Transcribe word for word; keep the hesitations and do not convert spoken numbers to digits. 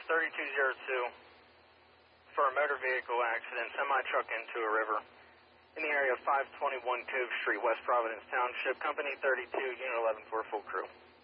thirty-two oh two for a motor vehicle accident, semi-truck into a river in the area of five twenty-one Cove Street, West Providence Township. Company thirty-two, Unit eleven for full crew.